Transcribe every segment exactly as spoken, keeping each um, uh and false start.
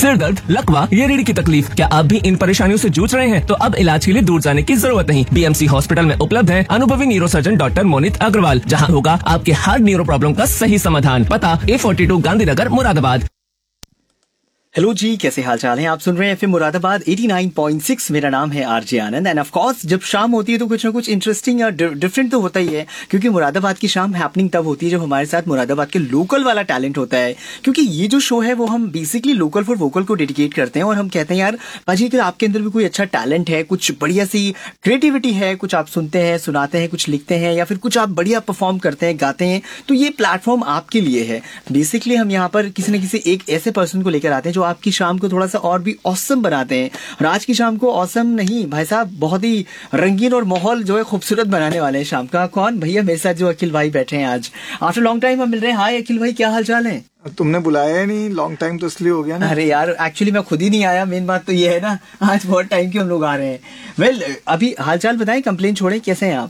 सिर दर्द, लकवा या रीढ़ की तकलीफ, क्या आप भी इन परेशानियों से जूझ रहे हैं? तो अब इलाज के लिए दूर जाने की जरूरत नहीं। बीएमसी हॉस्पिटल में उपलब्ध है अनुभवी न्यूरोसर्जन डॉक्टर मोनित अग्रवाल, जहां होगा आपके हर न्यूरो प्रॉब्लम का सही समाधान। पता ए forty two Gandhinagar Moradabad. Hello जी, कैसे हाल चाल हैं? आप सुन रहे हैं एफएम मुरादाबाद नवासी पॉइंट सिक्स। मेरा नाम है RJ Anand end of course जब शाम होती है तो कुछ ना कुछ इंटरेस्टिंग या डिफरेंट तो होता ही है, क्योंकि मुरादाबाद की शाम हैपनिंग तब होती है जब हमारे साथ मुरादाबाद के लोकल वाला टैलेंट होता है। क्योंकि ये जो शो है वो हम बेसिकली लोकल फॉर वोकल को डेडिकेट करते हैं और हम कहते हैं यार पाजी अगर आपके अंदर भी कोई अच्छा टैलेंट है, कुछ बढ़िया सी क्रिएटिविटी है, कुछ आप सुनते हैं, सुनाते हैं, कुछ लिखते हैं या फिर कुछ आप बढ़िया परफॉर्म करते हैं, गाते हैं, तो ये प्लेटफॉर्म आपके लिए है। बेसिकली हम यहाँ पर किसी न किसी एक ऐसे पर्सन को लेकर आते हैं जो आपकी शाम को थोड़ा सा और भी ऑसम बनाते हैं। और आज की शाम को ऑसम नहीं भाई साहब, बहुत ही रंगीन और माहौल जो है खूबसूरत बनाने वाले हैं शाम का। कौन भैया? मेरे साथ जो अखिल भाई बैठे हैं आज, आफ्टर लॉन्ग टाइम हम मिल रहे हैं। हाय अखिल भाई, क्या हाल चाल है? तुमने बुलाया ही नहीं, लॉन्ग टाइम तो इसलिए हो गया ना। अरे यार एक्चुअली मैं खुद ही नहीं आया, मेन बात तो ये है ना, आज बहुत टाइम के हम लोग आ रहे हैं। वेल well, अभी हाल चाल बताएं, कंप्लेन छोड़े, कैसे हैं आप?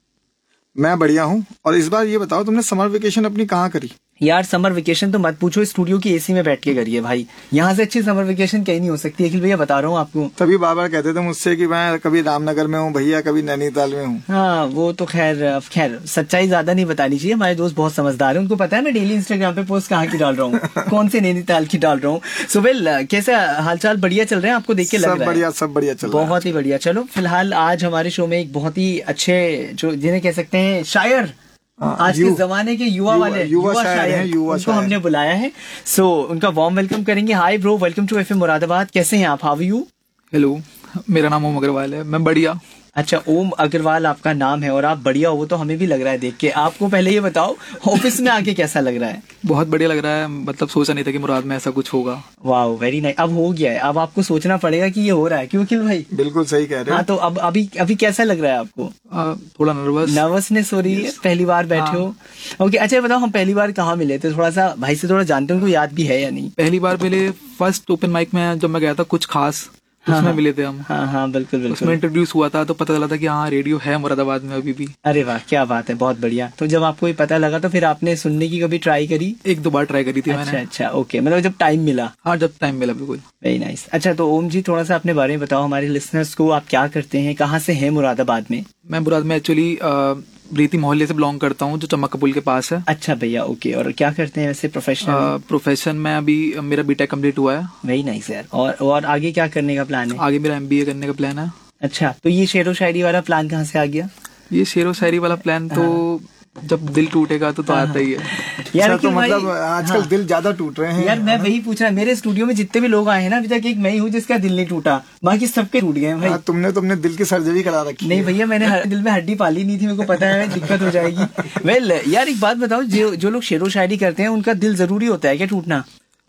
मैं बढ़िया हूँ। और इस बार ये बताओ, तुमने समर वेकेशन अपनी कहाँ करी? यार समर वेकेशन तो मत पूछो, स्टूडियो की एसी में बैठ के करिए भाई। यहाँ से अच्छी समर वेकेशन कहीं नहीं हो सकती। अखिल भैया बता रहा हूँ आपको। तभी बार बार कहते थे मुझसे कि मैं कभी रामनगर में हूँ भैया, कभी नैनीताल में हूँ। हाँ वो तो खैर खैर सच्चाई ज्यादा नहीं बतानी चाहिए। हमारे दोस्त बहुत समझदार है, उनको पता है मैं डेली इंस्टाग्राम पे पोस्ट कहाँ की डाल रहा हूँ, कौन से नैनीताल की डाल रहा हूँ। सो वेल, कैसे हालचाल? बढ़िया चल रहे हैं? आपको देख के लग रहा है सब बढ़िया, सब बढ़िया चल रहा है। बहुत ही बढ़िया। चलो फिलहाल आज हमारे शो में एक बहुत ही अच्छे, जो जिन्हें कह सकते हैं शायर, आज के जमाने के युवा वाले युवा शायर हैं, युवा उनको हमने बुलाया है। सो उनका वार्म वेलकम करेंगे। Hi bro, welcome to FM Moradabad. कैसे हैं आप? How are you? हेलो, मेरा नाम ओम अग्रवाल है, मैं बढ़िया। अच्छा, ओम अग्रवाल आपका नाम है और आप बढ़िया हो, वो तो हमें भी लग रहा है देख के। आपको पहले ये बताओ, ऑफिस में आके कैसा लग रहा है? बहुत बढ़िया लग रहा है, मतलब सोचा नहीं था कि मुराद में ऐसा कुछ होगा। वाह वेरी नाइस। अब हो गया है, अब आपको सोचना पड़ेगा कि ये हो रहा है। क्यों अखिल भाई? बिल्कुल सही कह रहे हो। हाँ तो अब अभी अभी कैसा लग रहा है आपको? आ, थोड़ा नर्वस नर्वसनेस हो रही है, पहली बार बैठे हो। ओके, अच्छा बताओ, हम पहली बार कहाँ मिले थे? थोड़ा सा भाई से थोड़ा जानते हैं, उनको याद भी है या नहीं? पहली बार पहले फर्स्ट ओपन माइक में जब मैं गया था, कुछ खास उसमें हाँ, मिले थे हम। हाँ हाँ बिल्कुल बिल्कुल। उसमें इंट्रोड्यूस हुआ था तो पता चला था कि हाँ रेडियो है मुरादाबाद में अभी भी। अरे वाह, क्या बात है, बहुत बढ़िया। तो जब आपको ये पता लगा तो फिर आपने सुनने की कभी ट्राई करी? एक दो बार ट्राई करी थी अच्छा, मैंने। अच्छा ओके, मतलब जब टाइम मिला। हाँ जब टाइम मिला, बिल्कुल। Very nice. अच्छा तो ओम जी, थोड़ा सा अपने बारे में बताओ हमारे लिसनर्स को, आप क्या करते हैं, कहाँ से हैं मुरादाबाद में? मैं मुराद में एक्चुअली रीति मोहल्ले से बिलोंग करता हूँ, जो चमक्का पुल के पास है। अच्छा भैया, ओके। और क्या करते हैं वैसे प्रोफेशनल? प्रोफेशन में अभी मेरा बीटेक कंप्लीट हुआ है। वेरी नाइस यार। और और आगे क्या करने का प्लान है? आगे मेरा एमबीए करने का प्लान है। अच्छा, तो ये शेरो शायरी वाला प्लान कहाँ से आ गया? ये शेरो शायरी वाला प्लान तो जब दिल टूटेगा तो, तो आता ही है यार। तो मतलब आजकल हाँ। दिल ज्यादा टूट रहे हैं यार। मैं वही पूछ रहा, मेरे स्टूडियो में जितने भी लोग आए हैं ना अभी तक, एक मैं ही हूँ जिसका दिल नहीं टूटा, बाकी सबके टूट गए हैं भाई। हाँ, तुमने तुमने दिल की सर्जरी करा रखी। नहीं भैया, मैंने दिल में हड्डी पाली नहीं थी, मेरे को पता है दिक्कत हो जाएगी। वेल यार, एक बात बताओ, जो जो लोग शेरो शायरी करते हैं उनका दिल जरूरी होता है क्या टूटना?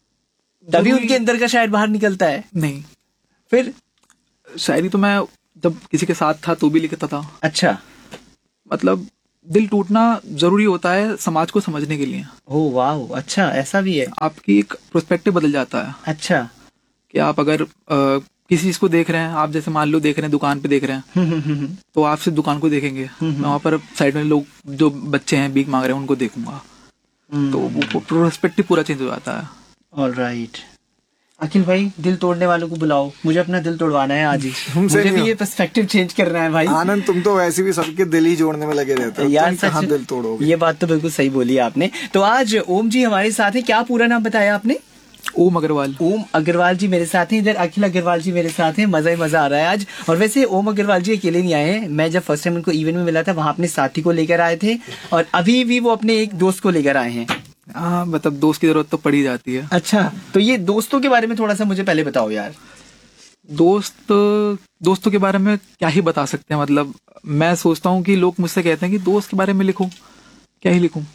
तभी उनके अंदर का शायर बाहर निकलता है? नहीं। फिर शायरी तो मैं जब किसी के साथ था तो भी लिखता था। अच्छा, मतलब दिल टूटना जरूरी होता है समाज को समझने के लिए। ओह वाह, अच्छा ऐसा भी है? आपकी एक पर्सपेक्टिव बदल जाता है। अच्छा, कि आप अगर आ, किसी चीज को देख रहे हैं, आप जैसे मान लो देख रहे हैं, दुकान पे देख रहे हैं, तो आप सिर्फ दुकान को देखेंगे, मैं वहाँ पर साइड में लोग जो बच्चे हैं भीख मांग रहे हैं उनको देखूंगा, तो वो पर्सपेक्टिव पूरा चेंज हो जाता है। ऑलराइट। अखिल भाई, दिल तोड़ने वालों को बुलाओ, मुझे अपना दिल तोड़वाना है आज ही। मुझे भी ये पर्सपेक्टिव चेंज करना है भाई। आनंद, तुम तो वैसे भी सबके दिल ही जोड़ने में लगे रहते हो यार, कहाँ दिल तोड़ोगे? ये बात तो बिल्कुल सही बोली आपने। तो आज ओम जी हमारे साथ है। क्या पूरा नाम बताया आपने? ओम अग्रवाल। ओम अग्रवाल जी मेरे साथ हैं, इधर अखिल अग्रवाल जी मेरे साथ हैं। मजा ही मजा आ रहा है आज। और वैसे ओम अग्रवाल जी अकेले नहीं आए हैं, मैं जब फर्स्ट टाइम उनको इवेंट में मिला था वहाँ अपने साथी को लेकर आए थे, और अभी भी वो अपने एक दोस्त को लेकर आए हैं। हाँ, मतलब दोस्त की जरूरत तो पड़ी जाती है। अच्छा, तो ये दोस्तों के बारे में थोड़ा सा मुझे पहले बताओ यार। दोस्त दोस्तों के बारे में क्या ही बता सकते हैं, मतलब मैं सोचता हूँ कि लोग मुझसे कहते हैं कि दोस्त के बारे में लिखूं, क्या ही लिखूं।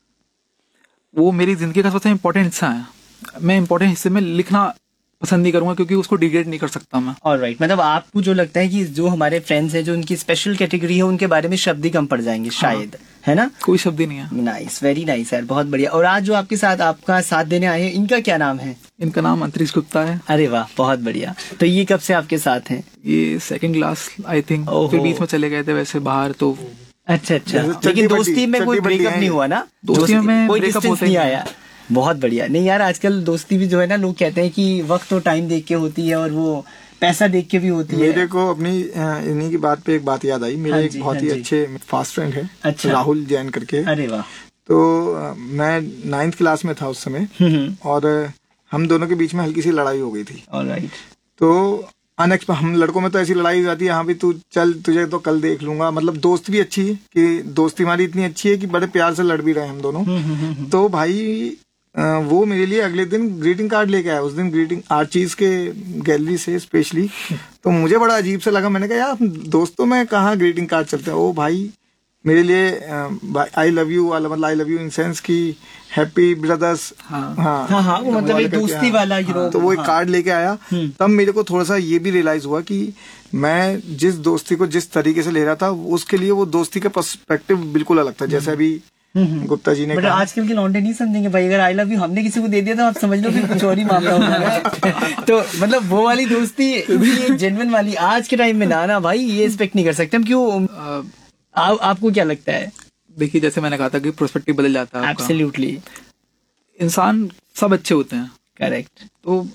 वो मेरी जिंदगी का सबसे इम्पोर्टेंट हिस्सा है। मैं इम्पोर्टेंट हिस्से में लिखना पसंद नहीं करूंगा, क्योंकि उसको डिग्रेड नहीं कर सकता मैं। ऑलराइट, मतलब आपको जो लगता है कि जो हमारे फ्रेंड्स हैं जो उनकी स्पेशल कैटेगरी है, उनके बारे में शब्द ही कम पड़ जाएंगे शायद, हाँ, है ना? कोई शब्द ही नहीं है। नाइस, वेरी नाइस यार, बहुत बढ़िया। और आज जो आपके साथ आपका साथ देने आए हैं, इनका क्या नाम है? इनका नाम अंतरिक्ष गुप्ता है। अरे वाह, बहुत बढ़िया। तो ये कब से आपके साथ हैं? ये सेकंड क्लास आई थिंक, फिर बीच में चले गए थे वैसे बाहर तो। अच्छा अच्छा, लेकिन दोस्ती में कोई ब्रेकअप नहीं हुआ ना? दोस्ती में कोई डिस्टेंस नहीं आया? बहुत बढ़िया। नहीं यार, आजकल दोस्ती भी जो है ना, लोग कहते हैं कि वक्त और टाइम देख के होती है और वो पैसा देख के भी होती है। मेरे को अपनी अ, इन्हीं की बात पे एक बात याद आई। मेरे हाँ एक जी, बहुत हाँ ही जी। अच्छे फास्ट फ्रेंड है, अच्छा। राहुल जैन करके। अरे वाह। तो अ, मैं नाइन्थ क्लास में था उस समय, हम्म। और अ, हम दोनों के बीच में हल्की सी लड़ाई हो गई थी। ऑलराइट। तो अनएक्सपेक्ट, हम लड़कों में तो ऐसी लड़ाई हो जाती है, हाँ भी तू चल, तुझे तो कल देख लूंगा। मतलब दोस्त भी अच्छी है कि दोस्ती हमारी इतनी अच्छी है कि बड़े प्यार से लड़ भी रहे हम दोनों। तो भाई अ, वो मेरे लिए अगले दिन ग्रीटिंग कार्ड लेके आया। उस दिन ग्रीटिंग आर्चीज के गैलरी से स्पेशली। तो मुझे बड़ा अजीब सा लगा। मैंने कहा यार दोस्तों में कहाँ ग्रीटिंग कार्ड चलते हैं। ओ भाई मेरे लिए आई लव यू वाला, मतलब I love you in sense की हैप्पी ब्रदर्स। हाँ। हाँ हाँ हाँ, वो मतलब एक करके, दोस्ती हाँ। वाला यूरो। तो वो एक हाँ। कार्ड लेके आया। तब मेरे को थोड़ा सा ये भी रियलाइज हुआ कि मैं जिस दोस्ती को जिस तरीके से ले रहा था, उसके लिए वो दोस्ती का पर्सपेक्टिव बिल्कुल अलग था। जैसे अभी गुप्ता जी ने बट कहा। आजकल के लौंडे नहीं समझेंगे भाई, अगर आई लव यू हमने किसी को दे दिया तो आप समझ लो कि कुछ और ही मामला होगा। तो मतलब वो वाली दोस्ती, ये जेन्युइन वाली आज के टाइम में ना ना भाई, ये एक्सपेक्ट नहीं कर सकते हम। क्यों? अ, आ, आपको क्या लगता है? देखिए, जैसे मैंने कहा था कि प्रोस्पेक्टिव बदल जाता है आपका। एब्सोल्युटली इंसान सब अच्छे होते हैं, करेक्ट। तो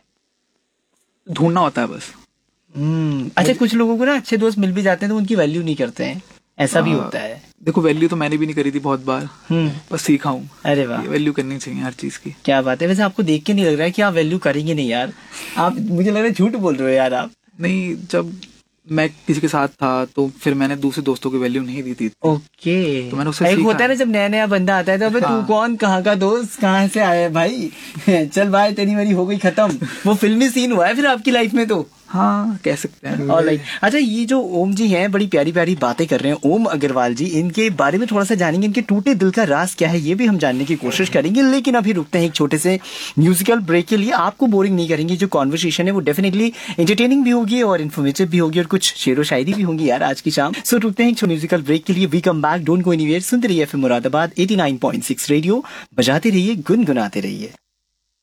ढूंढना होता है बस। हम्म। अच्छा, कुछ लोगों को ना अच्छे दोस्त मिल भी जाते हैं तो उनकी वैल्यू नहीं करते हैं, ऐसा भी आ, होता है। देखो, वैल्यू तो मैंने भी नहीं करी थी बहुत बार, हम्म। बस सीखा हूँ। अरे वाह, वैल्यू करनी चाहिए हर चीज की। क्या बात है। वैसे आपको देख के नहीं लग रहा है कि आप वैल्यू करेंगे नहीं यार। आप, मुझे लग रहा है झूठ बोल रहे हो यार आप। नहीं, जब मैं किसी के साथ था तो फिर मैंने दूसरे दोस्तों की वैल्यू नहीं दी थी। ओके। तो मैंने उससे एक सीखा। होता है ना, जब नया नया बंदा आता है तो अबे तू कौन, कहाँ का दोस्त, कहाँ से आया है भाई, चल भाई तेरी मेरी हो गई खत्म। वो फिल्मी सीन हुआ है फिर आपकी लाइफ में तो। हाँ, कह सकते हैं। ऑलराइट। अच्छा, ये जो ओम जी हैं, बड़ी प्यारी प्यारी बातें कर रहे हैं, ओम अग्रवाल जी, इनके बारे में थोड़ा सा जानेंगे। इनके टूटे दिल का राज क्या है ये भी हम जानने की कोशिश करेंगे। लेकिन अभी रुकते हैं एक छोटे से म्यूजिकल ब्रेक के लिए। आपको बोरिंग नहीं करेंगे, जो कॉन्वर्सेशन है वो डेफिनेटली एंटरटेनिंग भी होगी और इन्फॉर्मेटिव भी होगी और कुछ शेरो शायरी भी होंगी यार आज की शाम। सो रुकते हैं एक म्यूजिकल ब्रेक के लिए। We come back, don't go anywhere. सुनते रहिए FM Moradabad eighty nine point six radio, बजाते रहिए, गुनगुनाते रहिए।